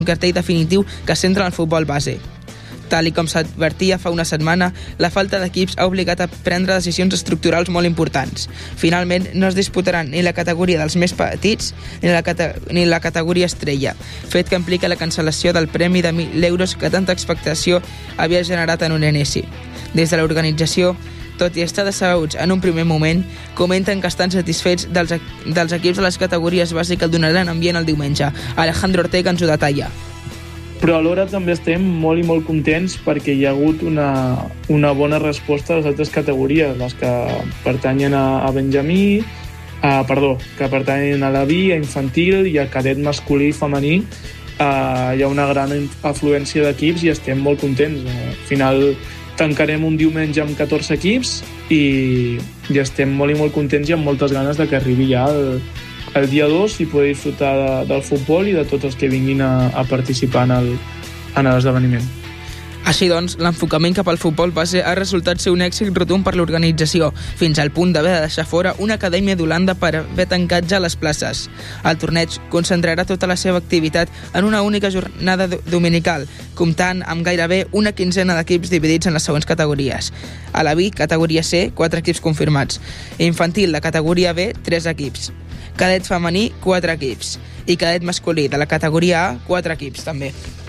cartell definitiu que es centra en el futbol base. Tal i com s'advertia fa una setmana, la falta d'equips ha obligat a prendre decisions estructurals molt importants. Finalment, no es disputaran ni la categoria dels més petits ni la categoria estrella, fet que implica la cancel·lació del premi de 1.000 euros que tanta expectació havia generat en un inici. Des de l'organització, tot i estar decebuts en un primer moment, comenten que estan satisfets dels equips de les categories bàsiques que donaran ambient el diumenge. Alejandro Ortega ens ho detalla. Però alhora també estem molt i molt contents perquè hi ha hagut una bona resposta a les altres categories, les que pertanyen a Benjamí, que pertanyen a la B, a infantil i a cadet masculí i femení. Hi ha una gran afluència d'equips i estem molt contents. Al final tancarem un diumenge amb 14 equips i estem molt i molt contents i amb moltes ganes de que arribi ja el dia 2 i poder disfrutar del futbol i de tots els que vinguin a participar en l'esdeveniment. Així doncs, l'enfocament cap al futbol base ha resultat ser un èxit rotund per l'organització, fins al punt d'haver de deixar fora una acadèmia d'Holanda per haver tancat ja les places. El torneig concentrarà tota la seva activitat en una única jornada dominical, comptant amb gairebé una quinzena d'equips dividits en les següents categories. A la B, categoria C, 4 equips confirmats. Infantil, de categoria B, 3 equips. Cadet femení, 4 equips. I cadet masculí, de la categoria A, 4 equips també.